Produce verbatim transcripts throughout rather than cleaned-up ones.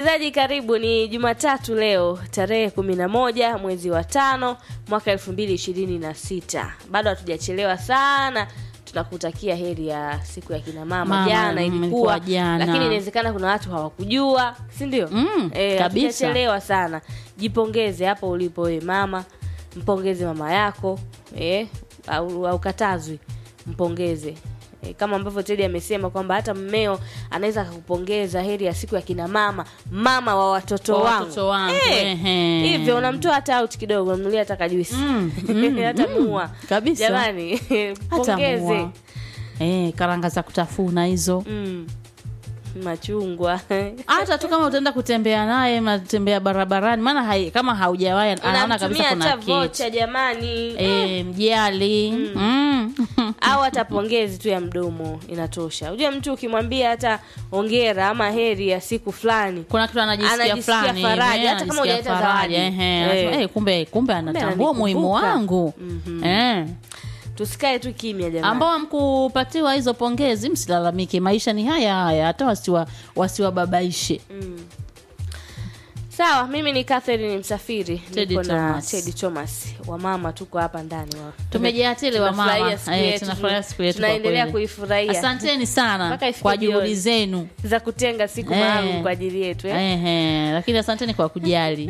Msikilizaji karibu, ni Jumatatu leo tarehe kumi na moja mwezi wa tano mwaka elfu mbili ishirini na sita. Bado hatujachelewa sana. Tunakutakia heri ya siku ya kina mama. Mama jana ilikuwa jana. Lakini inawezekana kuna watu hawakujua, si ndio? Mm, eh kabisa. Hatujachelewa sana. Jipongeze hapo ulipo wewe mama. Mpongeze mama yako, eh au, au katazwi. Mpongeze. E, kama ambavyo Teddy amesema kwamba hata mmeo anaweza kukupongeza heri ya siku ya kina mama, mama wa watoto wangu. Watoto wangu. Eh, hivyo unamtoa hata out kidogo, unamnulia hata kajuisi. Mm, mm, hata mm, mua. Kabisa. Jamani, hata pongeze. mua. Eh, karanga za kutafuna hizo. Mm. Machungwa. Hata tu kama utaenda kutembea naye, mnatembea barabarani, maana hai, kama haujawahi anaona kabisa kuna kitu. Vocha jamani. Eh, mjali. Mm. Mm. Au hata pongezi tu ya mdomo inatosha. Unajua mtu ukimwambia hata hongera ama heri ya siku fulani, kuna kitu anajisikia fulani, faraja, hata kama hujaleta zawadi. Eh, eh, kumbe kumbe anatambua umuhimu wangu. Mm-hmm. Eh. Tusikae tu kimya jamani. Ambao mkupatiwa hizo pongezi msilalamike, maisha ni haya haya, hata wasiwa wasiwababaishe. Mm. Sawa, mimi ni Catherine Msafiri, Teddy niko na Thomas. Teddy Thomas. Wa mama tuko hapa ndani wa. Tumejiatili wa mama. Eh, tunafurahia siku yetu kwa kweli. Tunaendelea kuifurahia. Asanteni sana kwa juhudi zenu za kutenga siku eh, maalum kwa ajili yetu eh. Eh, eh, lakini asanteni kwa kujali.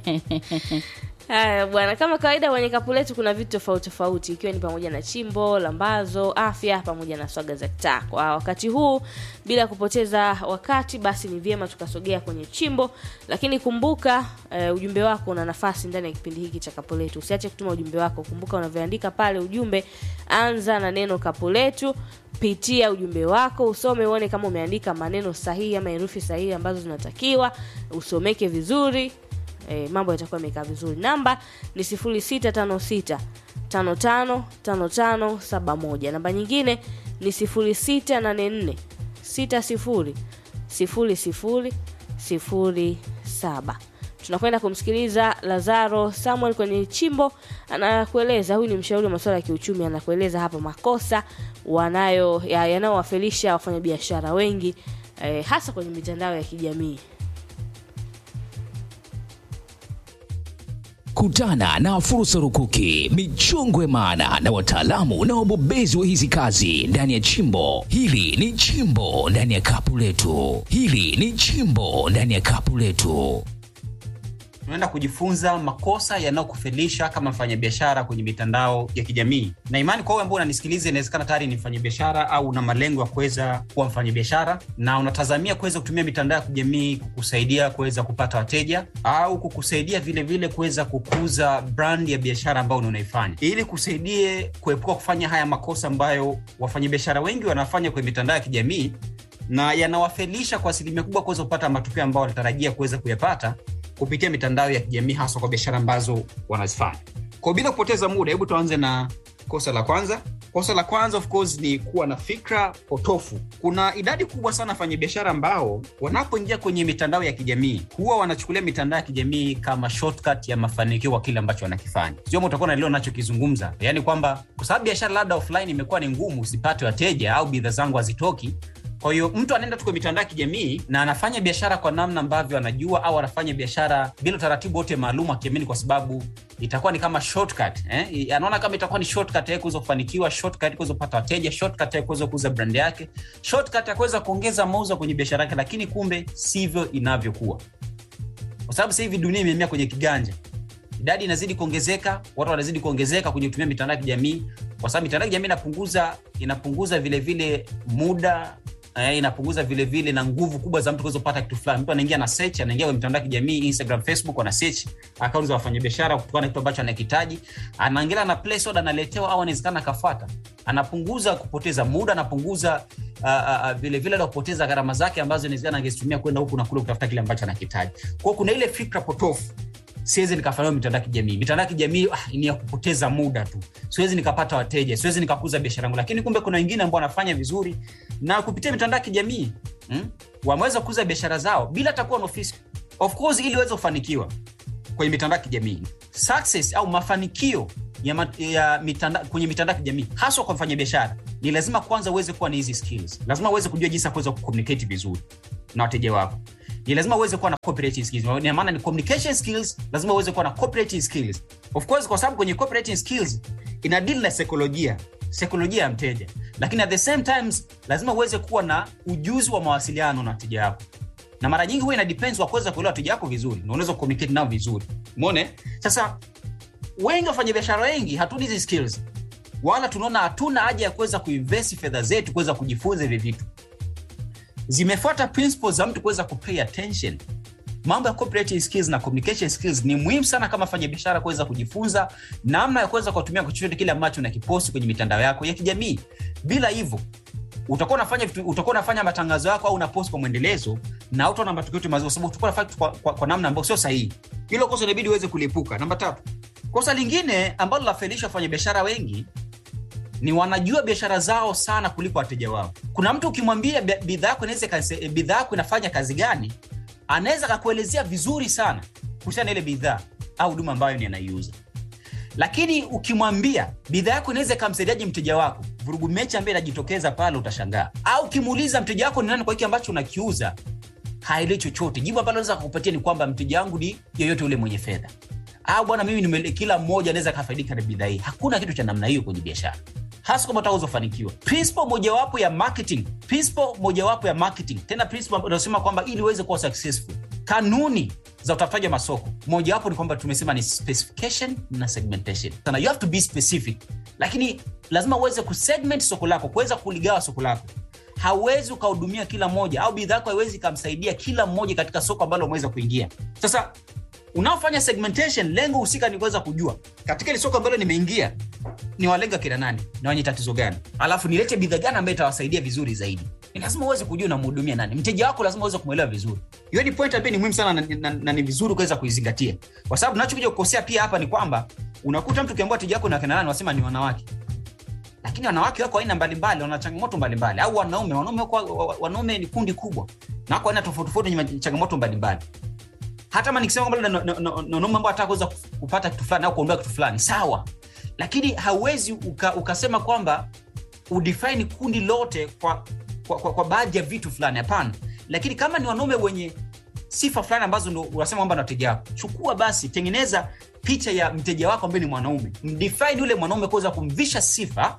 Haya bwana, kama kawaida kwenye kapu letu kuna vitu tofauti tofauti, ikiwa ni pamoja na chimbo, lambazo, afya pamoja na swaga za kitaa. Kwa wakati huu bila kupoteza wakati, basi ni vyema tukasogea kwenye chimbo. Lakini kumbuka uh, ujumbe wako una nafasi ndani ya kipindi hiki cha kapu letu. Usiache kutuma ujumbe wako. Kumbuka unavyoandika pale ujumbe, anza na neno kapu letu. Pitia ujumbe wako, usome uone kama umeandika maneno sahihi ama herufi sahihi ambazo zinatakiwa, usomeke vizuri. E, mambo yatakuwa yamekaa vizuri. Namba ni sifuri sita tano sita tano tano tano tano saba moja. Namba nyingine ni sifuri sita nane nne sita sifuri sifuri sifuri sifuri saba. Tunakwenda kumsikiliza Lazaro Samuel kwenye chimbo, anakueleza, huyu ni mshauri wa masuala ya kiuchumi, anakueleza hapa makosa wanayo yanayowafelisha wafanyabiashara wengi e, hasa kwenye mitandao ya kijamii. Kutana na fursa rukuki, michongwe maana na wataalamu na wabobezi wa hizi kazi ndani ya chimbo. Hili ni chimbo ndani ya kapu letu. Hili ni chimbo ndani ya kapu letu. Tunaenda kujifunza makosa yanayokufelisha kama mfanyabiashara kwenye mitandao ya kijamii. Na imani kwa wewe ambao unanisikiliza, inawezekana tayari ni mfanyabiashara au una malengo ya kuweza kuwa mfanyabiashara na unatazamia kuweza kutumia mitandao ya kijamii kukusaidia kuweza kupata wateja au kukusaidia vile vile kuweza kukuza brand ya biashara ambayo unaifanya. Ili kusaidie kuepuka kufanya haya makosa ambayo wafanyabiashara wengi wanafanya kwenye mitandao ya kijamii na yanawafelisha kwa asilimia kubwa kuweza kupata matokeo ambayo wanatarajia kuweza kuyapata kupitia mitandao ya kijamii, hasa kwa biashara ambazo wanazifanya. Kwa bila kupoteza muda, hebu tuanze na kosa la kwanza. Kosa la kwanza of course ni kuwa na fikra potofu. Kuna idadi kubwa sana wafanyabiashara ambao wanapoingia kwenye mitandao ya kijamii huwa wanachukulia mitandao ya kijamii kama shortcut ya mafanikio kwa kile ambacho wanakifanya. Sio mtakuwa na leo ninachokizungumza. Yaani kwamba kwa sababu biashara labda offline imekuwa ni ngumu, usipate wateja au bidhaa zangu hazitoki. Kwa hiyo mtu anaenda tu kwa mitandao ya kijamii na anafanya biashara kwa namna ambavyo anajua, au anafanya biashara bila taratibu wote maalum akiamini kwa sababu itakuwa ni kama shortcut. Eh? Anaona kama itakuwa ni shortcut ya kuweza kufanikiwa, shortcut ya kuweza kupata wateja, shortcut ya kuweza kuuza brand yake, shortcut ya kuweza kuongeza mauzo kwenye biashara yake, lakini kumbe sivyo inavyokuwa. Kwa sababu sasa hivi dunia imehamia kwenye kiganja. Idadi inazidi kuongezeka, watu wanazidi kuongezeka kwenye kutumia mitandao ya kijamii, kwa sababu mitandao ya kijamii inapunguza inapunguza vile vile muda, eh, inapunguza vile vile na nguvu kubwa za mtu kuweza kupata kitu fulani. Mtu anaingia na search, anaingia kwenye mitandao ya kijamii, Instagram, Facebook, ana search accounts za wafanyabiashara kutokana na kitu ambacho anakihitaji, anaangalia na place order analetewa au anawezekana akafuata. Anapunguza kupoteza muda, anapunguza uh, uh, vile vile kupoteza gharama zake ambazo inawezekana angezitumia kwenda huku na kule kutafuta kile ambacho anakihitaji. Kwa kuna ile fikra potofu, siwezi nikafanya mitandao ya kijamii. Mitandao ya kijamii ah, ni ya kupoteza muda tu. Siwezi nikapata wateja, siwezi nikakuza biashara yangu. Lakini kumbe kuna wengine ambao wanafanya vizuri na kupitia mitandao ya kijamii, hmm? wameweza kukuza biashara zao bila atakuwa na ofisi. Of course ili uweze kufanikiwa kwenye mitandao ya kijamii, success au mafanikio ya, mat, ya mitandao kwenye mitandao ya kijamii hasa kwa mfanyabiashara, ni lazima kwanza uweze kuwa na hizi skills. Lazima uweze kujua jinsi ya kuweza kucommunicate vizuri na wateja wako. ni lazima uweze kuwa na cooperating skills. Ni maana ni communication skills, lazima uweze kuwa na cooperating skills. Of course, kwa sababu kwenye cooperating skills ina deal na saikolojia, saikolojia ya mteja. Lakini at the same times lazima uweze kuwa na ujuzi wa mawasiliano na wateja wako. Na mara nyingi huwa ina depends wa kuweza kuelewa wateja wako vizuri, na unaweza communicate nao vizuri. Umeona? Sasa wengi wafanya biashara wengi hatuna hizi skills. Wala tunaona hatuna haja ya kuweza kuinvest fedha zetu kuweza kujifunza hivi vitu. Zimefuata principles za mtu kuweza kupay attention. Mambo ya cooperative skills na communication skills ni muhimu sana kama fanya biashara kuweza kujifunza namna ya kuweza kutumia kwa chochote kile ambacho unakiposti kwenye mitandao yako ya kijamii. Bila hivyo utakuwa unafanya vitu, utakuwa unafanya matangazo yako au unapost kwa muendelezo na utaona matokeo yote mazuri, sababu utakuwa unafanya kwa, kwa, kwa namna ambayo sio sahihi. Hilo kosa inabidi uweze kuliepuka. Namba tatu. Kosa lingine ambalo lafelisha wafanya biashara wengi ni wanajua biashara zao sana kuliko wateja wao. Kuna mtu ukimwambia bidhaa yako inaweza bidhaa yako inafanya kazi gani, anaweza kukuelezea vizuri sana kuhusiana na ile bidhaa au huduma ambayo ni anaiuza. Lakini ukimwambia bidhaa yako inaweza kumsaidiaje mteja wako, vurugu mechi ambayo inajitokeza pale utashangaa. Au ukimuuliza mteja wako ni nani kwa hiki ambacho unakiuza, haelewi chochote. Jibu ambalo anaweza kukupatia ni kwamba mteja wangu ni yeyote yule mwenye fedha. Au bwana mimi nimele, kila mmoja anaweza kufaidika na bidhaa hii. Hakuna kitu cha namna hiyo kwenye biashara. Hasa kama utaweza kufanikiwa. Principle mojawapo ya marketing, principle mojawapo ya marketing. Tena principle inasema kwamba ili uweze kuwa successful, kanuni za utafutaji wa masoko, mojawapo ni kwamba tumesema ni specification na segmentation. Sana you have to be specific. Lakini lazima uweze kusegment soko lako, kuweza kuligawa soko lako. Hauwezi ukahudumia kila mmoja au bidhaa yako haiwezi kumsaidia kila mmoja katika soko ambalo umeweza kuingia. Sasa unaofanya segmentation, lengo husika ni kuweza kujua katika ile soko ambalo nimeingia ni walenga kila nani na wenye tatizo gani, alafu nilete bidhaa gani ambayo itawasaidia vizuri zaidi. Ni lazima uweze kujua na mhudumia nani. Mteja wako lazima uweze kumuelewa vizuri. Hiyo ni point ambayo ni muhimu sana na, na, na ni vizuri kuweza kuizingatia. Kwa sababu tunachokuja kukosea pia hapa ni kwamba unakuta mtu kiambia mteja wako na kina nani wasema ni wanawake. Lakini wanawake wako aina mbalimbali, wana changamoto mbalimbali, au wanaume, wanaume wako wanaume ni kundi kubwa. Na wako aina tofauti tofauti yenye changamoto mbalimbali. Hata kama nikisema kwamba na wanaume ambao wataka kuweza kupata kitu fulani au kuondoa kitu fulani, sawa. Lakini hauwezi uka, ukasema kwamba udefine kundi lote kwa kwa, kwa, kwa baadhi ya vitu fulani, hapana. Lakini kama ni wanaume wenye sifa fulani ambazo ndio unasema kwamba na wateja wako, chukua basi tengeneza picha ya mteja wako ambaye ni mwanaume. Mdefine yule mwanaume kuweza kumvisha sifa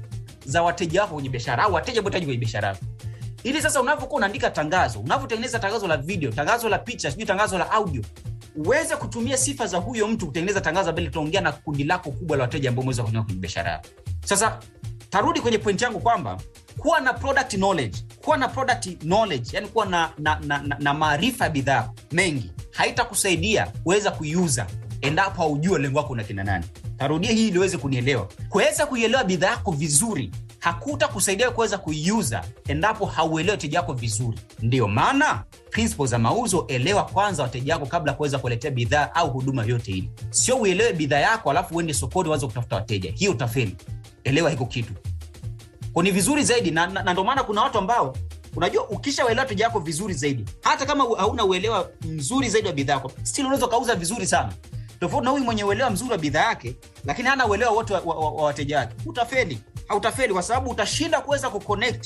za wateja wako kwenye biashara au wateja wote kwenye biashara yako. Ili sasa unapokuwa unaandika tangazo, unapotengeneza tangazo la video, tangazo la picha, sijui tangazo la audio, uweze kutumia sifa za huyo mtu kutengeneza tangazo ambalo litaongea na kundi lako kubwa la wateja ambao umeweza kununua kwenye biashara yako. Sasa tarudi kwenye point yangu kwamba kuwa na product knowledge, kuwa na product knowledge, yani kuwa na na, na, na, na maarifa ya bidhaa mengi haitakusaidia kuweza kuiuza endapo haujui lengo lako na kina nani. Tarudia hii ili uweze kunielewa. Kuweza kuielewa bidhaa yako vizuri hakutakusaidia kuweza kuiuza endapo hauelewi wateja wako vizuri. Ndio maana principles za mauzo, elewa kwanza wateja wako kabla kuweza kuletea bidhaa au huduma yote ile. Sio uelewe bidhaa yako alafu uende sokoni uanze kutafuta wateja. Hiyo utafeli. Elewa hiko kitu. Kwa ni vizuri zaidi na, na, na ndio maana kuna watu ambao unajua ukishaelewa wateja wako vizuri zaidi, hata kama hauna uelewa mzuri zaidi wa bidhaa yako, still unaweza kauza vizuri sana. Tofauti na huyu mwenye uelewa mzuri wa bidhaa yake lakini hana uelewa wote wa, wa, wa, wa wateja wake. Utafeli. Hautafeli kwa sababu utashinda kuweza kuconnect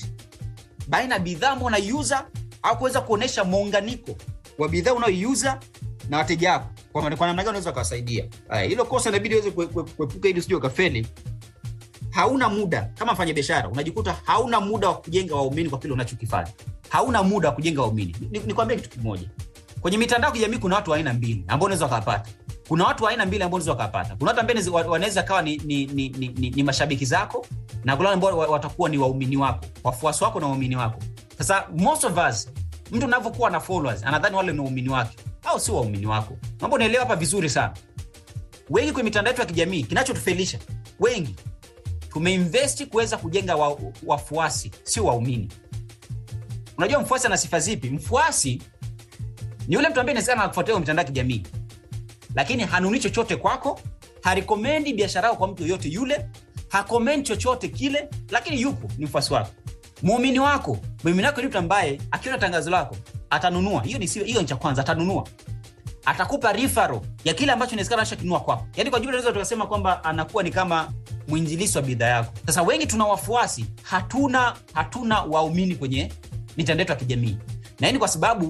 baina bidhaa unayouza au kuweza kuonesha muunganiko wa bidhaa unayouza na wateja wako. Kwa maana kwa namna gani unaweza kuwasaidia. Haya, hilo kosa inabidi uweze kuepuka ili usije ukafeli. Hauna muda kama mfanya biashara, unajikuta hauna muda wa kujenga waumini kwa kile unachokifanya. Hauna muda wa kujenga waumini. Nikwambie kitu kimoja. Kwenye mitandao ya kijamii kuna watu wa aina mbili ambao unaweza kupata. Kuna watu wa aina mbili ambao unaweza kupata. Kuna watu ambao wanaweza kawa ni ni, ni, ni, ni ni mashabiki zako na kuna ambao watakuwa ni waumini wako, wafuasi wako na waumini wako. Sasa most of us, mtu unavyokuwa na followers anadhani wale ni waumini wake au si waumini wako. Mambo unaelewa hapa vizuri sana. Wengi kwenye mitandao yetu ya kijamii kinachotufelisha, wengi tumeinvest kuweza kujenga wa, wafuasi, si waumini. Unajua mfuasi ana sifa zipi? Mfuasi ni yule mtu ambaye anasema anakufuatia kwenye mitandao ya kijamii, lakini hanunui chochote kwako, harecomendi biashara yako kwa mtu yote yule, hakomendi chochote kile, lakini yupo, ni mfuasi wako. Muumini wako, muumini wako ni mtu ambaye akiona tangazo lako atanunua. Hiyo ni hiyo ni cha kwanza, atanunua. Atakupa referral ya kile ambacho inawezekana ashakinunua kwako. Yaani kwa jumla tunaweza tukasema kwamba anakuwa ni kama mwinjilisti wa bidhaa yako. Sasa wengi tuna wafuasi, hatuna hatuna waumini kwenye mitandao ya kijamii. Na hii ni kwa sababu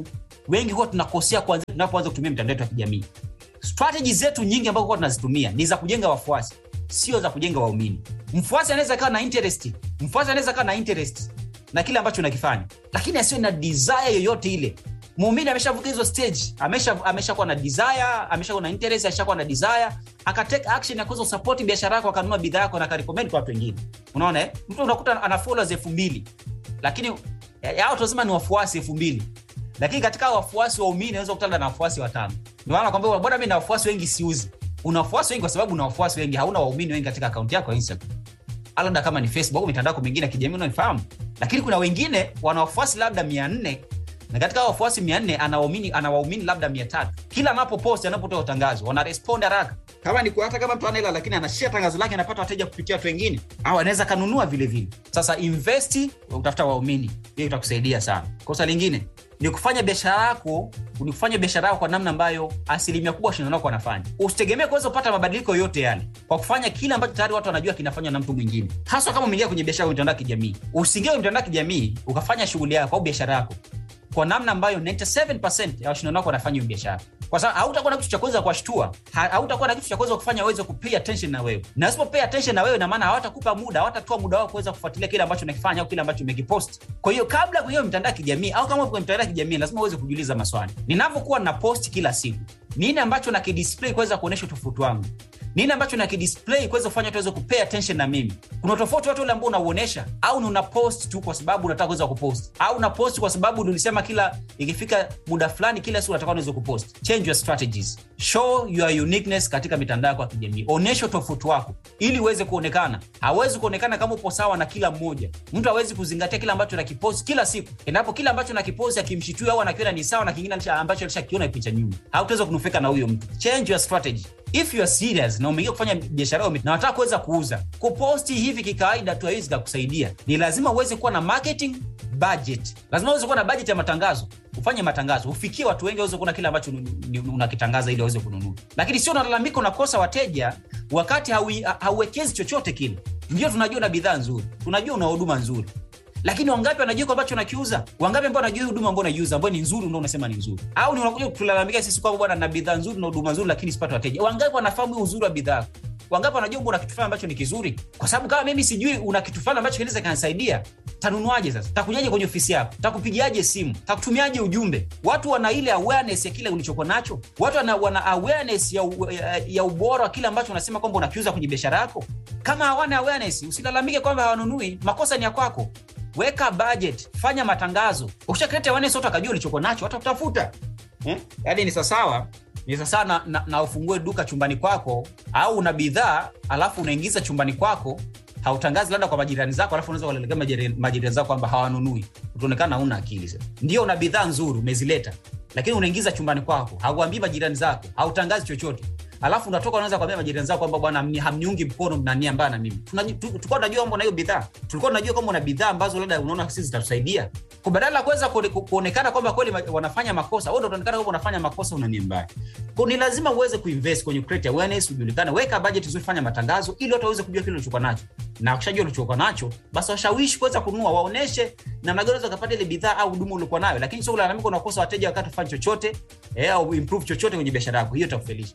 wengi huwa tunakosea kwanza tunapoanza kutumia mitandao ya kijamii. Strategy zetu nyingi ambazo huwa tunazitumia ni za kujenga wafuasi, sio za kujenga waumini. Mfuasi anaweza kuwa na interest, mfuasi anaweza kuwa na interest na kile ambacho unakifanya, lakini asiwe na desire yoyote ile. Muumini ameshavuka hizo stage, amesha ameshakuwa na desire, ameshakuwa na interest, ameshakuwa na desire, akatake action ya kuweza support biashara yako, akanunua bidhaa yako na akarecommend kwa watu wengine. Unaona eh? Mtu unakuta ana followers elfu mbili lakini yao tunasema ni wafuasi elfu mbili, lakini katika wafuasi waumini unaweza kukutana na wafuasi watano. Ndio maana nakwambia bwana, mimi na wafuasi wengi siuzi. Una wafuasi wengi kwa sababu una wafuasi wengi, hauna waumini wengi katika account yako ya Instagram. Labda kama ni Facebook au mitandao mingine ya kijamii unaofahamu. Lakini kuna wengine wana wafuasi labda mia nne na katika hao wafuasi mia nne ana waumini ana waumini labda mia tatu. Kila anapo post anapotoa tangazo wana respond haraka. Kama ni kwa hata kama mtu anaela lakini ana share tangazo lake anapata wateja kupitia watu wengine, au anaweza kanunua vile vile. Sasa invest, utafuta waumini. Hiyo itakusaidia sana. Kosa lingine ni kufanya biashara yako, ni kufanya biashara yako kwa namna ambayo asilimia kubwa shindano wako wanafanya. Usitegemee kuweza kupata mabadiliko yote yale kwa kufanya kile ambacho tayari watu wanajua kinafanywa na mtu mwingine. Hasa kama umeingia kwenye biashara ya mitandao ya kijamii. Usiingie kwenye mitandao ya kijamii ukafanya shughuli yako au biashara yako kwa namna ambayo ninety-seven percent ya washindani wako wanafanya biashara. Kwa sababu hautakuwa na kitu cha kuweza kuwashtua, hautakuwa na kitu cha kuweza kufanya waweze kupay attention na wewe. Na usipo pay attention na wewe, na maana hawatakupa muda, hawatatoa muda wao kuweza kufuatilia kile ambacho unakifanya au kile ambacho umekipost. Kwa hiyo kabla kuingia mitandao ya kijamii au kama uko kwenye mitandao ya kijamii, lazima uweze kujiuliza maswali. Ninapokuwa na post kila siku, nini ambacho nakidisplay kuweza kuonesha tofauti wangu? Nini ambacho nakidisplay kuweza kufanya tuweze kupay attention na mimi? Kuna tofauti watu wale ambao unauonesha au ni una post tu kwa sababu unataka kuweza kupost, au una post kwa sababu ulisema kila ikifika muda fulani kila siku unataka uweze kupost. Change your strategies. Show your uniqueness katika mitandao ya kijamii. Onesha tofauti wako ili uweze kuonekana. Hawezi kuonekana kama upo sawa na kila mmoja. Mtu hawezi kuzingatia kila ambacho unakipost kila siku. Endapo kila ambacho unakipost akimshitui au anakiona ni sawa na kingine ambacho alishakiona picha nyuma, hautaweza kunufaika na huyo mtu. Change your strategy. If you are serious na umeingia kufanya biashara yako na unataka kuweza kuuza, kuposti hivi kikawaida tu haiwezi kukusaidia. Ni lazima uweze kuwa na marketing budget. Lazima uweze kuwa na budget ya matangazo. Ufanye matangazo, ufikie watu wengi, uweze kuona kile ambacho unakitangaza ili waweze kununua. Lakini sio unalalamika unakosa wateja wakati hauwekezi chochote kile. Ndio tunajua na bidhaa nzuri, tunajua una huduma nzuri. Lakini wangapi wanajua kwa ambacho unakiuza? Wangapi ambao wanajua huduma ambayo unaiuza ambayo ni nzuri ndio unasema ni nzuri? Au ni unakuja kutulalamika sisi kwamba bwana na bidhaa nzuri na huduma nzuri lakini sipati wateja? Wangapi wanafahamu uzuri wa bidhaa? Wangapi wanajua una kitu fulani ambacho ni kizuri? Kwa sababu kama mimi sijui una kitu fulani ambacho kinaweza kanisaidia, tanunuaje sasa? Takujaje kwenye ofisi yako? Takupigiaje simu? Takutumiaje ujumbe? Watu wana ile awareness ya kile ulichokuwa nacho. Watu wana, wana awareness ya, ya, ya ubora wa kile ambacho unasema kwamba unakiuza kwenye biashara yako. Kama hawana awareness, usilalamike kwamba hawanunui. Makosa ni ya kwako. Weka budget, fanya matangazo. Ukishakreta awareness watu akajua ulichokuwa nacho, watakutafuta. Eh? Yaani ni sawa ni sasa na, na, na ufungue duka chumbani kwako au una bidhaa alafu unaingiza chumbani kwako, hautangazi labda kwa majirani zako alafu unaweza kuelekea majirani, majirani zako kwamba hawanunui. Utaonekana huna akili sasa. Ndio una bidhaa nzuri umezileta, lakini unaingiza chumbani kwako, hauambii majirani zako, hautangazi chochote. Alafu unatoka unaanza kuambia majirani zako kwamba bwana hamniungi mkono mnania mbana mimi. Tulikuwa tunajua kwamba una hiyo bidhaa. Tulikuwa tunajua kwamba una bidhaa ambazo labda unaona sisi zitatusaidia. Kwa badala kuweza kuonekana kwamba kweli wanafanya makosa, wewe ndio unaonekana kwamba unafanya makosa, una nia mbaya. Kwa ni lazima uweze kuinvest kwenye create awareness, ujulikane, weka budget nzuri, fanya matangazo ili watu waweze kujua kile ulichokuwa nacho. Na ukishajua ulichokuwa nacho, basi washawishi kuweza kununua, waoneshe na mageuzo kupata ile bidhaa au huduma uliokuwa nayo. Lakini sio kulalamika unakosa wateja wakati ufanye chochote, eh, au improve chochote kwenye biashara yako. Hiyo itakufelisha.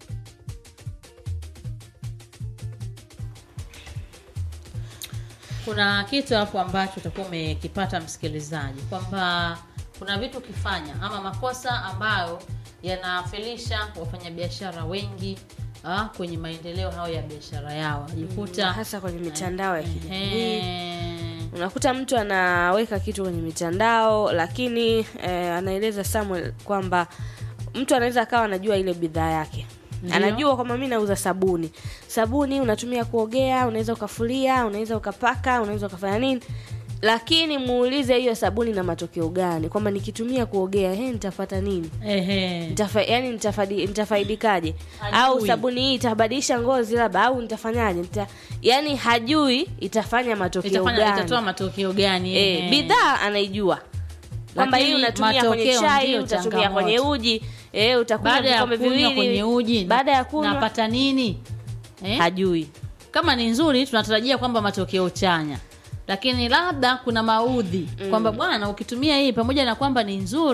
Kuna kitu hapo ambacho utakuwa umekipata msikilizaji, kwamba kuna vitu kifanya ama makosa ambayo yanafelisha wafanyabiashara wengi ah, kwenye maendeleo hayo ya biashara yao. Jikuta mm, hasa kwenye mitandao ya kijamii. Unakuta mtu anaweka kitu kwenye mitandao lakini eh, anaeleza Samuel kwamba mtu anaweza akawa anajua ile bidhaa yake. Ndiyo. Anajua kwamba mimi nauza sabuni. Sabuni unatumia kuogea, unaweza ukafulia, unaweza ukapaka, unaweza ukafanya nini? Lakini muulize hiyo sabuni na matokeo gani? Kwamba nikitumia kuogea, he nitafuata nini? Ehe. Nitafa, yani nitafadi nitafaidikaje? Au sabuni hii itabadilisha ngozi labda au nitafanyaje? Nita, yani hajui itafanya matokeo itafanya, gani? Itatoa matokeo gani? Eh, bidhaa anaijua. Kwamba hii unatumia kwenye chai, utatumia kwenye uji. Eh, utakunywa vikombe viwili kwenye uji. Baada ya kunywa napata nini? Eh? Hajui. Kama ni nzuri tunatarajia kwamba matokeo chanya. Lakini labda kuna maudhi mm. kwamba bwana ukitumia hii pamoja na kwamba ni nzuri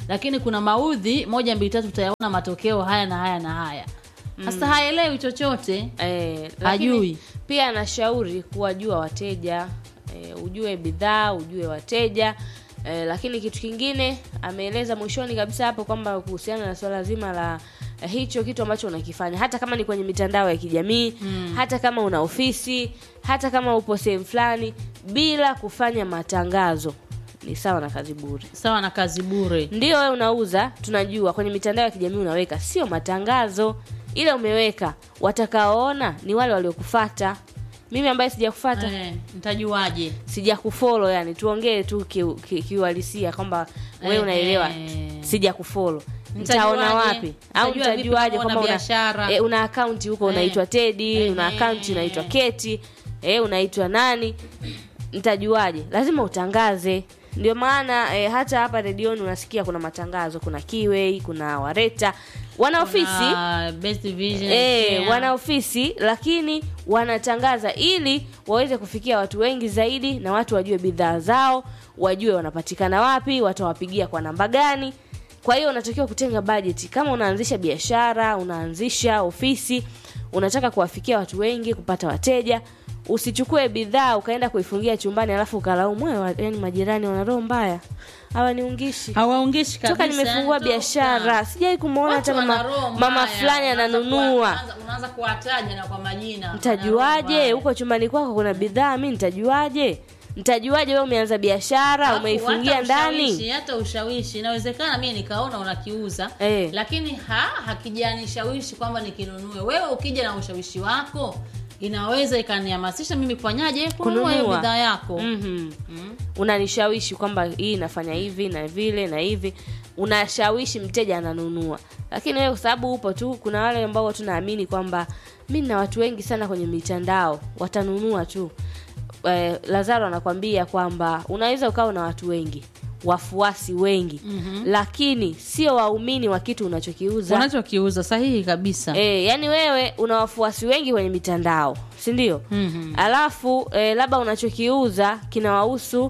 lakini kuna maudhi moja mbili tatu utayaona matokeo haya na haya na haya. Sasa mm. haelewi chochote. Eh, hajui. Pia anashauri kuwajua wateja, eh, ujue bidhaa, ujue wateja. Eh, lakini kitu kingine ameeleza mwishoni kabisa hapo kwamba kuhusiana na swala zima la eh, hicho kitu ambacho unakifanya, hata kama ni kwenye mitandao ya kijamii, mm. hata kama una ofisi, hata kama upo sehemu fulani, bila kufanya matangazo ni sawa na kazi bure. Sawa na kazi bure. Ndio wewe unauza, tunajua kwenye mitandao ya kijamii unaweka, sio matangazo. Ile umeweka, watakaoona ni wale waliokufuata. Mimi ambaye sijakufuata, eh, nitajuaje? Sijakufollow, yani tuongee tu kiuhalisia ki, kwamba wewe unaelewa. Eh, sijakufollow. Nitaona wapi? Au nitajuaje kwamba una eh, una account huko, eh, unaitwa Teddy, eh, una account unaitwa Keti, eh, unaitwa nani? Nitajuaje? Lazima utangaze. Ndio maana eh, hata hapa redioni unasikia kuna matangazo, kuna Kiway, kuna Wareta, wana ofisi, Best Vision, eh, yeah. wana ofisi, lakini wanatangaza ili waweze kufikia watu wengi zaidi, na watu wajue bidhaa zao, wajue wanapatikana wapi, watawapigia kwa namba gani. Kwa hiyo unatakiwa kutenga budget. Kama unaanzisha biashara, unaanzisha ofisi, unataka kuwafikia watu wengi, kupata wateja, usichukue bidhaa ukaenda kuifungia chumbani alafu ukalaumu wewe, yani majirani wana roho mbaya, hawaniungishi. Hawaungishi kabisa. Toka nimefungua biashara, sijai kumuona hata mama, mama fulani ananunua. Unaanza kuwataja na kwa majina. Mtajuaje huko chumbani kwako kuna bidhaa? Mimi nitajuaje? Nitajuaje wewe umeanza biashara, umeifungia ndani? Ushawishi, hata ushawishi. Inawezekana mimi nikaona unakiuza, eh, lakini ha hakijanishawishi kwamba nikinunue. Wewe ukija na ushawishi wako, inaweza ikanihamasisha mimi kufanyaje kununua hiyo bidhaa yako. Mhm. Mm. Unanishawishi kwamba hii inafanya hivi na vile na hivi. Unashawishi mteja ananunua. Lakini wewe kwa sababu upo tu, kuna wale ambao tunaamini kwamba mimi na watu wengi sana kwenye mitandao watanunua tu. Eh, Lazaro anakuambia kwamba unaweza ukawa na watu wengi, wafuasi wengi, mm-hmm. lakini sio waumini wa kitu unachokiuza. Unachokiuza sahihi kabisa. Eh, yani wewe una wafuasi wengi kwenye mitandao, si ndio? Mm-hmm. Alafu eh, labda unachokiuza kinawahusu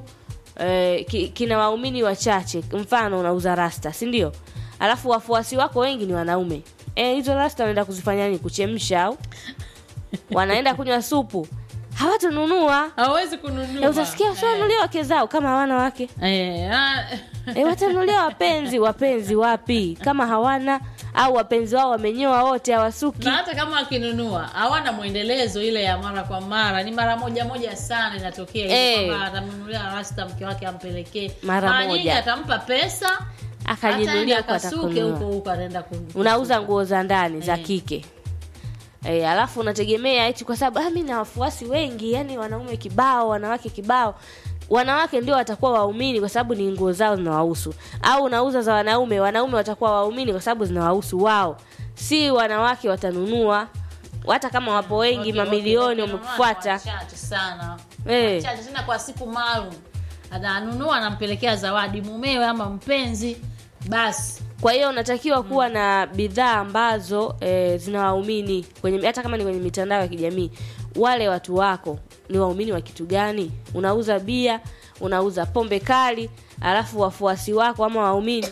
eh, ki, kina waumini wachache. Mfano unauza rasta, si ndio? Alafu wafuasi wako wengi ni wanaume. Eh, hizo rasta wanaenda kuzifanya nini? Kuchemsha au wanaenda kunywa supu? Hawatanunua. Hawezi kununua. E, utasikia wananunulia wake zao kama hawana wake. Eh, e, watanunulia wapenzi. Wapenzi wapi kama hawana, au wapenzi wao wamenyoa wote hawasuki? Na hata kama akinunua hawana muendelezo ile ya mara kwa mara, ni mara moja moja sana inatokea ile e, kwamba atanunulia rasta mke wake ampelekee mara moja, atampa pesa akajinunulia kwa atakununua huko huko anaenda kununua. Unauza nguo za ndani, e, za e, kike. Eh, alafu unategemea eti kwa sababu ah, mimi na wafuasi wengi, yani wanaume kibao, wanawake kibao. Wanawake ndio watakuwa waumini kwa sababu ni nguo zao zinawahusu. Au unauza za wanaume, wanaume watakuwa waumini kwa sababu zinawahusu wao. Si wanawake watanunua. Hata kama wapo wengi, okay, mamilioni wamekufuata. Wachache sana. Eh. Wachache tena kwa siku maalum. Ananunua, anampelekea zawadi mumewe ama mpenzi. Basi. Kwa hiyo unatakiwa kuwa mm. na bidhaa ambazo e, zinawaumini kwenye, hata kama ni kwenye mitandao ya kijamii. Wale watu wako ni waumini wa kitu gani? Unauza bia, unauza pombe kali, alafu wafuasi wako ama waumini,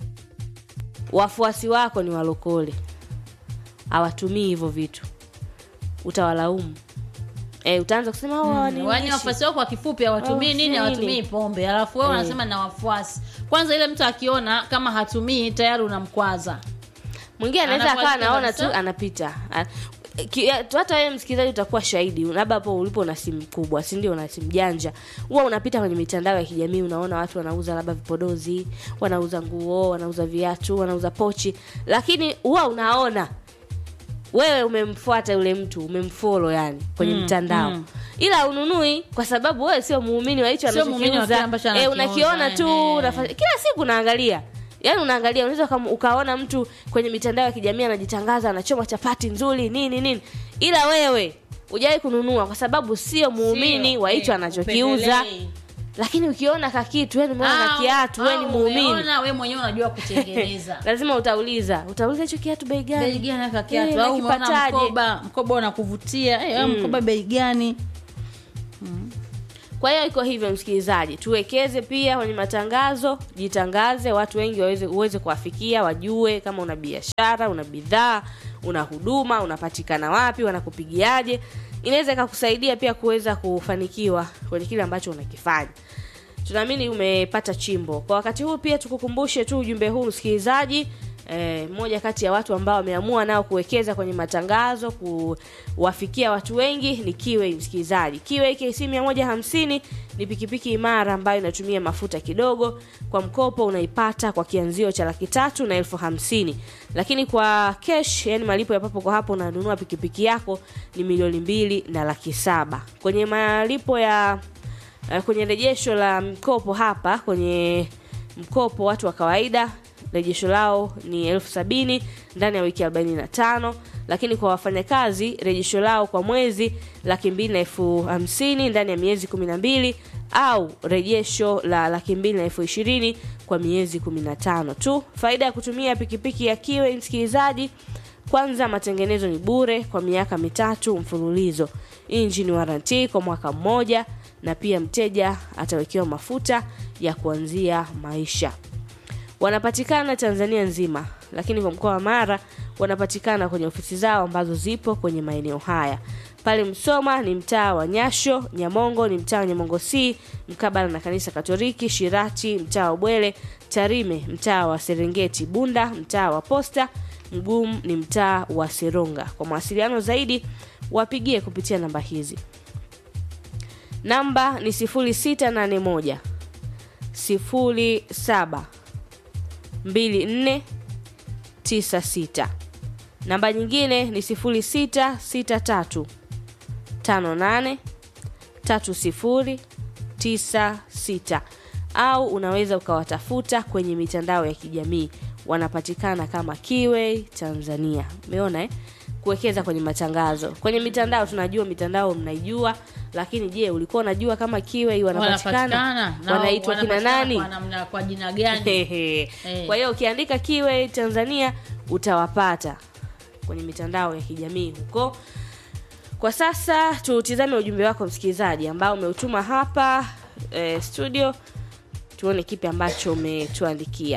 wafuasi wako ni walokole, hawatumii hivyo vitu, utawalaumu. Eh, utaanza kusema wao ni wani wafuasi wako kwa kifupi hawatumii nini? Hawatumii pombe. Alafu wewe unasema na wafuasi. Kwanza ile mtu akiona kama hatumii tayari unamkwaza. Mwingine anaweza akawa anaona tu anapita. Hata wewe msikilizaji utakuwa shahidi. Labda hapo ulipo na simu kubwa, si ndio, na simu janja. Huwa unapita kwenye mitandao ya kijamii, unaona watu wanauza labda vipodozi, wanauza nguo, wanauza viatu, wanauza pochi. Lakini huwa unaona wewe umemfuata yule mtu, umemfollow yani kwenye mm, mtandao. Mm. Ila ununui kwa sababu wewe sio muumini wa hicho anachokiuza. Eh, unakiona tu, unafanya kila siku unaangalia. Yaani unaangalia, unaweza kama ukaona mtu kwenye mitandao ya kijamii anajitangaza anachoma chapati nzuri nini nini. Ila wewe hujai kununua kwa sababu sio muumini wa hicho anachokiuza. Lakini ukiona kakitu, wewe umeona na kiatu, wewe ni muumini. Unaona wewe mwenyewe unajua kutengeneza. Lazima utauliza. Utauliza hicho kiatu bei gani? Bei gani aka kiatu? Au umeona mkoba, mkoba unakuvutia. Eh, mm. mkoba bei gani? Mm. Kwa hiyo iko hivyo msikilizaji, tuwekeze pia kwenye matangazo, jitangaze, watu wengi waweze uweze kuwafikia, wajue kama una biashara, una bidhaa, una huduma, unapatikana wapi, wanakupigiaje. Inaweza ikakusaidia pia kuweza kufanikiwa kwenye kile ambacho unakifanya. Tunaamini umepata chimbo. Kwa wakati huu pia tukukumbushe tu ujumbe huu msikilizaji, eh, mmoja kati ya watu ambao wameamua nao kuwekeza kwenye matangazo, kuwafikia watu wengi ni Kiway msikilizaji. Kiway K C mia hamsini ni pikipiki imara ambayo inatumia mafuta kidogo. Kwa mkopo unaipata kwa kianzio cha laki tatu na elfu hamsini. Lakini kwa cash, yani malipo ya papo kwa hapo, unanunua pikipiki yako ni milioni mbili na laki saba. Kwenye malipo ya kwenye rejesho la mkopo hapa, kwenye mkopo watu wa kawaida rejesho lao ni elfu sabini ndani ya wiki arobaini na tano, lakini kwa wafanyakazi rejesho lao kwa mwezi laki mbili na elfu hamsini ndani ya miezi kumi na mbili, au rejesho la laki mbili na elfu ishirini kwa miezi kumi na tano tu. Faida ya kutumia pikipiki ya Kiway msikilizaji, kwanza matengenezo ni bure kwa miaka mitatu mfululizo, engine warranty kwa mwaka mmoja, na pia mteja atawekewa mafuta ya kuanzia maisha. Wanapatikana Tanzania nzima, lakini kwa mkoa wa Mara wanapatikana kwenye ofisi zao ambazo zipo kwenye maeneo haya. Pale Msoma ni mtaa wa Nyasho, Nyamongo ni mtaa wa Nyamongo C mkabala na kanisa Katoliki, Shirati mtaa wa Bwele, Tarime mtaa wa Serengeti, Bunda mtaa wa Posta, Mgumu ni mtaa wa Seronga. Kwa mawasiliano zaidi wapigie kupitia namba hizi. Namba ni sifuri sita nane moja sifuri saba mbili nne tisa sita. Namba nyingine ni sifuri sita sita tatu tano nane tatu sifuri tisa sita, au unaweza ukawatafuta kwenye mitandao ya kijamii. Wanapatikana kama Kiway Tanzania. Umeona eh? Kuwekeza kwenye matangazo. Kwenye mitandao tunajua mitandao mnaijua, lakini je, ulikuwa unajua kama Kiway wanapatikana? Wanaitwa kina nani? Kwa, kwa jina gani? Hey. Kwa hiyo ukiandika Kiway Tanzania utawapata kwenye mitandao ya kijamii huko. Kwa sasa tutizame ujumbe wako msikilizaji ambao umeutuma hapa eh, studio. Tuone kipi ambacho umetuandikia.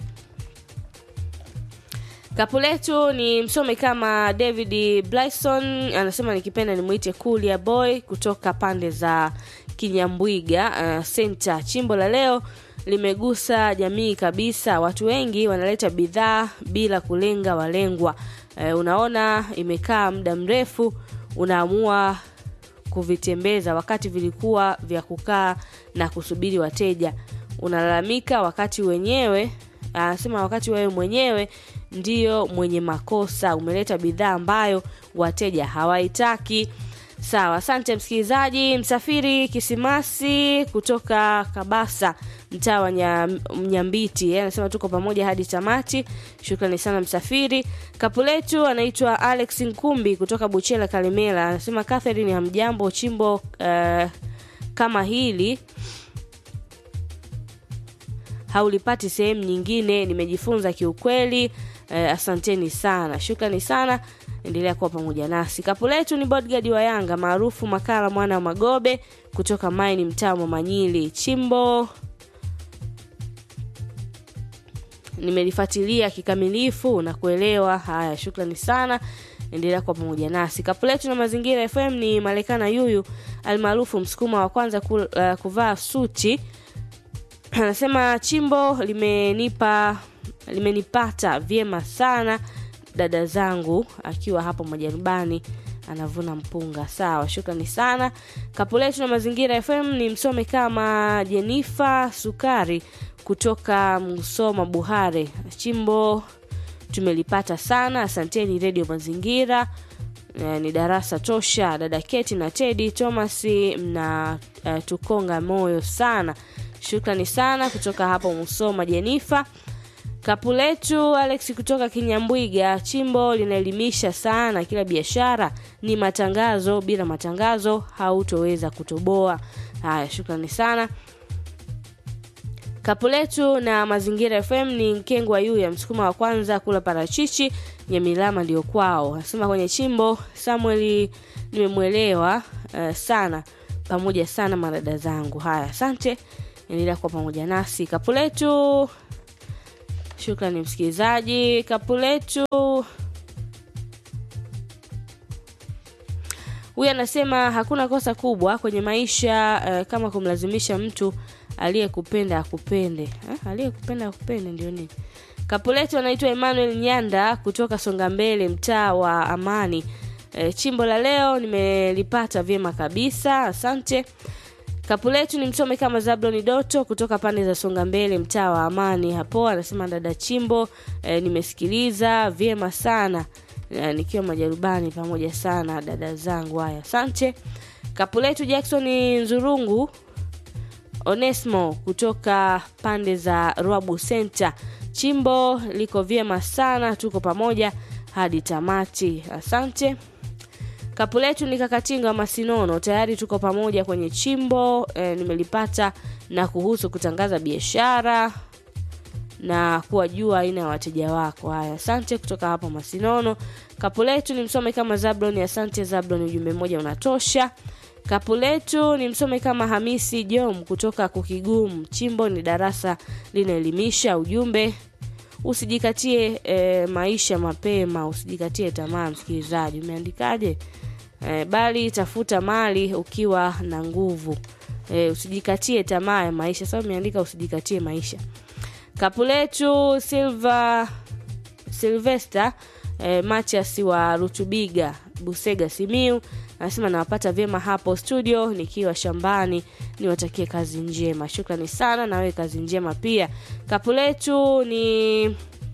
Kapuletu ni msome kama David Blyson, anasema nikipenda nimuite Kulia Boy kutoka pande za Kinyambwiga uh, Center. Chimbo la leo limegusa jamii kabisa. Watu wengi wanaleta bidhaa bila kulenga walengwa. Uh, unaona imekaa muda mrefu, unaamua kuvitembeza wakati vilikuwa vya kukaa na kusubiri wateja. Unalalamika wakati wenyewe, anasema wakati wewe mwenyewe ndio mwenye makosa, umeleta bidhaa ambayo wateja hawaitaki. Sawa, asante msikilizaji. Msafiri Kisimasi kutoka Kabasa mtaa wa Mnyambiti, yeye anasema tuko pamoja hadi tamati. Shukrani sana Msafiri. Kapuletu anaitwa Alex Nkumbi kutoka Buchela Kalemela, anasema Catherine hamjambo, chimbo uh, kama hili haulipati sehemu nyingine, nimejifunza kiukweli. Eh, asanteni sana. Shukrani sana. Endelea kuwa pamoja nasi. Kapuletu ni bodyguard wa Yanga maarufu Makala mwana wa Magobe kutoka Maini mtaa wa Manyili. Chimbo nimelifuatilia kikamilifu na kuelewa. Haya, shukrani sana. Endelea kuwa pamoja nasi. Kapuletu na Mazingira F M ni Malekana Yuyu almaarufu msukuma wa kwanza ku, uh, kuvaa suti. Anasema chimbo limenipa limenipata vyema sana dada zangu, akiwa hapo majaribani anavuna mpunga. Sawa, shukrani sana. Kapuletu na Mazingira F M ni msome kama Jennifer Sukari kutoka Msoma Buhare. Chimbo tumelipata sana, asanteni Radio Mazingira. E, ni darasa tosha. Dada Keti na Teddy Thomas mna uh, tukonga moyo sana. Shukrani sana kutoka hapo Musoma Jennifer. Kapuletu Alex kutoka Kinyambwiga, chimbo linaelimisha sana, kila biashara ni matangazo, bila matangazo hautoweza kutoboa. Haya, shukrani sana. Kapuletu na Mazingira F M ni Nkengwa yu ya msukuma wa kwanza kula parachichi, Nyamilama ndio kwao. Anasema kwenye chimbo Samuel nimemuelewa uh, sana. pamoja sana marada zangu. Haya, asante. Endelea kwa pamoja nasi. Kapu letu. Shukrani msikilizaji. Kapu letu. Huyu anasema hakuna kosa kubwa kwenye maisha uh, kama kumlazimisha mtu aliyekupenda akupende. Eh, aliyekupenda akupende ndio nini? Kapu letu anaitwa Emmanuel Nyanda kutoka Songambele, mtaa wa Amani. E, chimbo la leo nimelipata vyema kabisa. Asante. Kapu letu ni msome kama Zabloni Doto kutoka pande za Songambele, mtaa wa Amani. Hapo anasema dada chimbo, e, nimesikiliza vyema sana. E, nikiwa majarubani pamoja sana dada zangu. Haya, asante. Kapu letu Jackson Nzurungu Onesmo kutoka pande za Ruabu Center. Chimbo liko vyema sana, tuko pamoja hadi tamati. Asante. Kapu letu ni Kakatinga Masinono, tayari tuko pamoja kwenye chimbo. E, nimelipata na kuhusu kutangaza biashara na kuwajua aina ya wateja wako. Haya, asante kutoka hapo Masinono. Kapu letu ni msome kama Zablon. Asante Zablon, ujumbe mmoja unatosha. Kapu letu ni msome kama Hamisi Jom kutoka Kukigumu. Chimbo ni darasa linaelimisha, ujumbe usijikatie e, maisha mapema, usijikatie tamaa msikilizaji. Umeandikaje? E, bali tafuta mali ukiwa na nguvu. E, usijikatie tamaa ya maisha. Sasa umeandika usijikatie maisha. Kapu letu Silva Sylvester e, Matias wa Rutubiga, Busega, Simiu. Anasema nawapata vyema hapo studio nikiwa shambani, niwatakie kazi njema. Shukrani sana, na wewe kazi njema pia. Kapu letu ni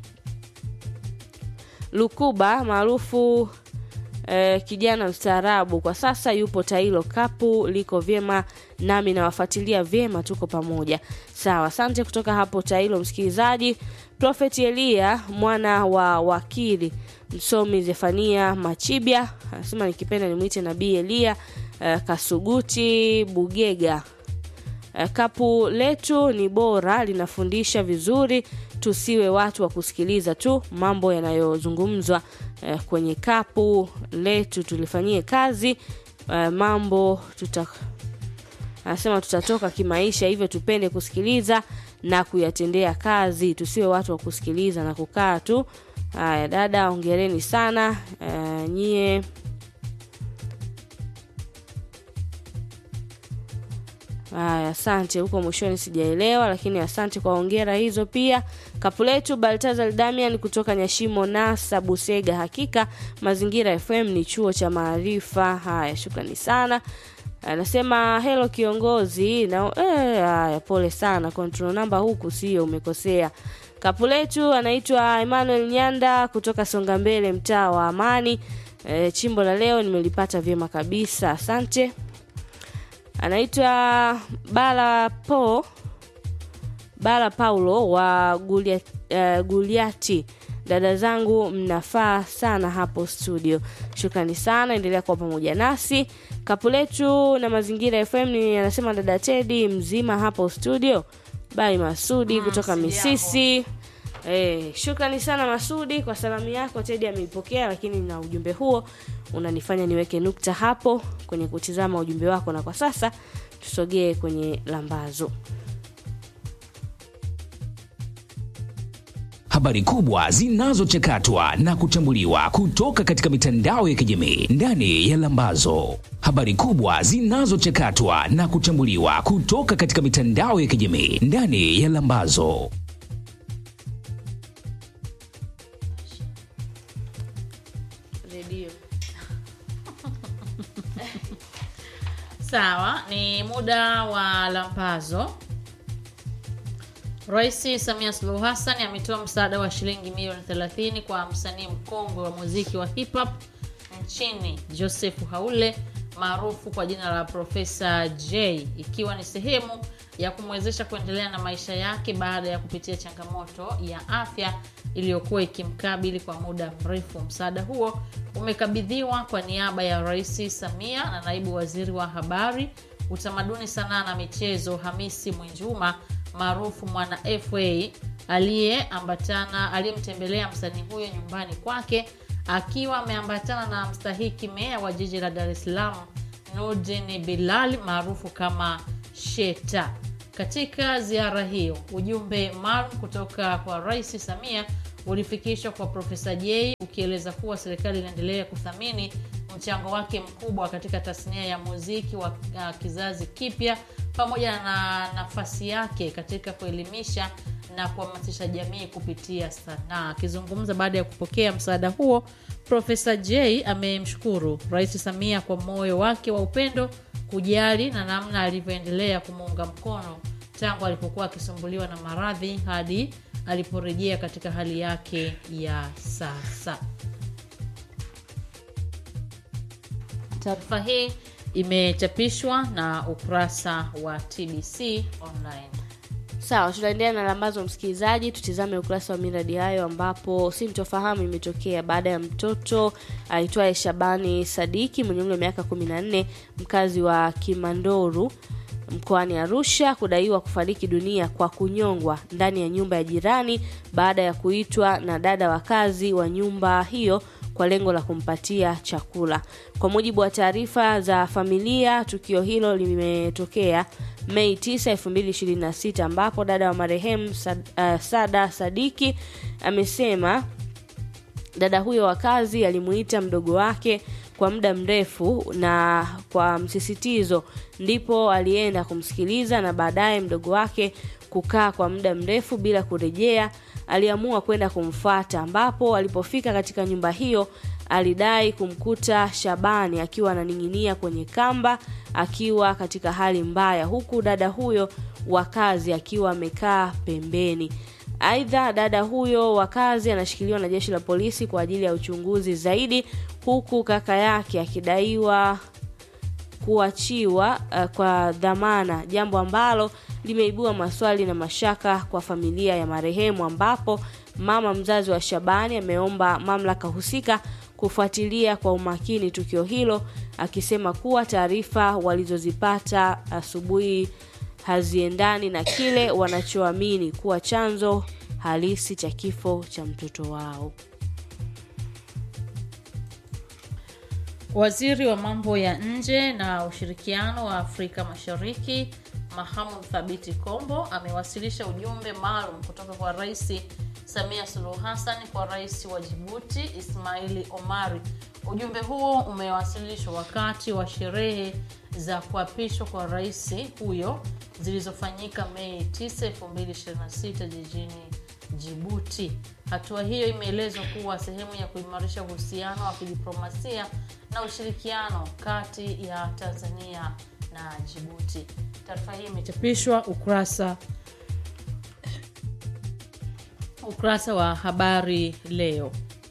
Lukuba maarufu eh, kijana mstaarabu, kwa sasa yupo Tailo. Kapu liko vyema, nami nawafuatilia vyema, tuko pamoja. Sawa, asante kutoka hapo Tailo msikilizaji. Prophet Elia mwana wa wakili msomi Zefania Machibia anasema nikipenda nimuite Nabii Elia uh, Kasuguti Bugega. Uh, kapu letu ni bora, linafundisha vizuri, tusiwe watu wa kusikiliza tu mambo yanayozungumzwa uh, kwenye kapu letu, tulifanyie kazi uh, mambo tuta anasema tutatoka kimaisha, hivyo tupende kusikiliza na kuyatendea kazi, tusiwe watu wa kusikiliza na kukaa tu. Haya dada, hongereni sana uh, nyie. Haya, asante. Huko mwishoni sijaelewa, lakini asante kwa hongera hizo pia. Kapu letu Baltazar Damian kutoka Nyashimo Nasa Busega, hakika Mazingira F M ni chuo cha maarifa. Haya, shukrani sana. Anasema hello kiongozi na eh haya pole sana, control number huku sio, umekosea. Kapu letu anaitwa Emmanuel Nyanda kutoka Songambele, mtaa wa Amani. E, chimbo la leo nimelipata vyema kabisa. Asante. Anaitwa Bala Po Bala Paulo wa Gulia, uh, Guliati. Dada zangu mnafaa sana hapo studio. Shukrani sana, endelea kuwa pamoja nasi. Kapu letu na Mazingira F M ni anasema dada Teddy mzima hapo studio. Bai Masudi mm, kutoka Misisi. Eh, shukrani sana Masudi kwa salamu yako. Teddy ameipokea, lakini na ujumbe huo unanifanya niweke nukta hapo kwenye kutizama ujumbe wako, na kwa sasa tusogee kwenye lambazo. Habari kubwa zinazochakatwa na kuchambuliwa kutoka katika mitandao ya kijamii ndani ya Lambazo. Habari kubwa zinazochakatwa na kuchambuliwa kutoka katika mitandao ya kijamii ndani ya Lambazo. Radio. Sawa, ni muda wa Lambazo. Rais Samia Suluhu Hassan ametoa msaada wa shilingi milioni thelathini kwa msanii mkongwe wa muziki wa hip hop nchini Joseph Haule maarufu kwa jina la Profesa J, ikiwa ni sehemu ya kumwezesha kuendelea na maisha yake baada ya kupitia changamoto ya afya iliyokuwa ikimkabili kwa muda mrefu. Msaada huo umekabidhiwa kwa niaba ya Rais Samia na naibu waziri wa habari, utamaduni, sanaa na michezo Hamisi Mwinjuma maarufu Mwana F A, aliyeambatana aliyemtembelea msanii huyo nyumbani kwake akiwa ameambatana na mstahiki meya wa jiji la Dar es Salaam Nurdin Bilal maarufu kama Sheta. Katika ziara hiyo, ujumbe maalum kutoka kwa Rais Samia ulifikishwa kwa Profesa Jay ukieleza kuwa serikali inaendelea kuthamini mchango wake mkubwa katika tasnia ya muziki wa uh, kizazi kipya pamoja na nafasi yake katika kuelimisha na kuhamasisha jamii kupitia sanaa. Akizungumza baada ya kupokea msaada huo, Profesa Jay amemshukuru Rais Samia kwa moyo wake wa upendo, kujali na namna alivyoendelea kumuunga mkono tangu alipokuwa akisumbuliwa na maradhi hadi aliporejea katika hali yake ya sasa. Taarifa hii imechapishwa na ukurasa wa T B C online. Sawa, tunaendelea na lambazo msikilizaji. Tutizame ukurasa wa miradi hayo ambapo sintofahamu imetokea baada ya mtoto aitwaye Shabani Sadiki mwenye umri wa miaka kumi na nne, mkazi wa Kimandoru mkoani Arusha, kudaiwa kufariki dunia kwa kunyongwa ndani ya nyumba ya jirani baada ya kuitwa na dada wakazi wa nyumba hiyo kwa lengo la kumpatia chakula. Kwa mujibu wa taarifa za familia, tukio hilo limetokea Mei tisa elfu mbili ishirini na sita ambapo dada wa marehemu Sad, uh, Sada Sadiki amesema dada huyo wa kazi alimuita mdogo wake kwa muda mrefu na kwa msisitizo, ndipo alienda kumsikiliza na baadaye mdogo wake kukaa kwa muda mrefu bila kurejea. Aliamua kwenda kumfuata, ambapo alipofika katika nyumba hiyo alidai kumkuta Shabani akiwa ananing'inia kwenye kamba akiwa katika hali mbaya, huku dada huyo wa kazi akiwa amekaa pembeni. Aidha, dada huyo wa kazi anashikiliwa na jeshi la polisi kwa ajili ya uchunguzi zaidi, huku kaka yake akidaiwa kuachiwa uh, kwa dhamana, jambo ambalo limeibua maswali na mashaka kwa familia ya marehemu, ambapo mama mzazi wa Shabani ameomba mamlaka husika kufuatilia kwa umakini tukio hilo, akisema kuwa taarifa walizozipata asubuhi haziendani na kile wanachoamini kuwa chanzo halisi cha kifo cha mtoto wao. Waziri wa mambo ya nje na ushirikiano wa Afrika Mashariki Mahamud Thabiti Kombo amewasilisha ujumbe maalum kutoka kwa Rais Samia Suluhu Hassan kwa Rais wa Djibouti Ismail Omar. Ujumbe huo umewasilishwa wakati wa sherehe za kuapishwa kwa rais huyo zilizofanyika Mei tisa elfu mbili ishirini na sita jijini Djibouti. Hatua hiyo imeelezwa kuwa sehemu ya kuimarisha uhusiano wa kidiplomasia na ushirikiano kati ya Tanzania na Djibouti. Taarifa hii imechapishwa ukurasa ukurasa wa Habari Leo.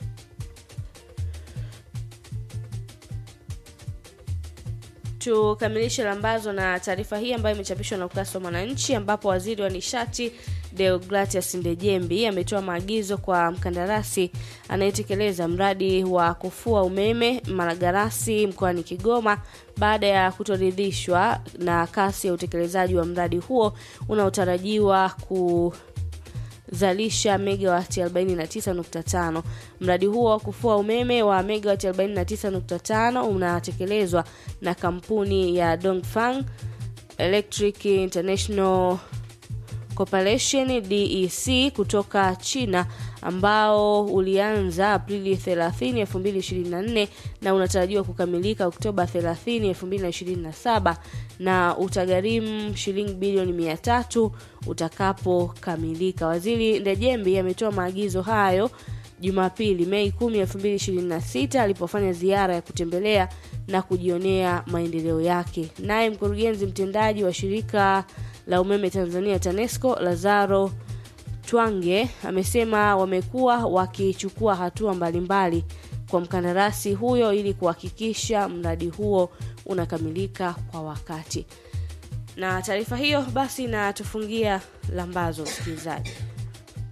Tukamilishe lambazo na taarifa hii ambayo imechapishwa na ukurasa wa Mwananchi, ambapo waziri wa nishati Deogratias Ndejembi ametoa maagizo kwa mkandarasi anayetekeleza mradi wa kufua umeme Malagarasi mkoani Kigoma baada ya kutoridhishwa na kasi ya utekelezaji wa mradi huo unaotarajiwa ku zalisha megawati arobaini na tisa nukta tano. Mradi huo wa kufua umeme wa megawati arobaini na tisa nukta tano unatekelezwa na kampuni ya Dongfang Electric International Corporation D E C kutoka China, ambao ulianza Aprili thelathini elfu mbili ishirini na nne na unatarajiwa kukamilika Oktoba thelathini elfu mbili ishirini na saba na utagharimu shilingi bilioni mia tatu utakapokamilika. Waziri Ndejembi ametoa maagizo hayo Jumapili Mei kumi elfu mbili ishirini na sita alipofanya ziara ya kutembelea na kujionea maendeleo yake. Naye mkurugenzi mtendaji wa shirika la umeme Tanzania TANESCO Lazaro Twange amesema wamekuwa wakichukua hatua mbalimbali kwa mkandarasi huyo ili kuhakikisha mradi huo unakamilika kwa wakati. Na taarifa hiyo basi na tufungia lambazo msikilizaji.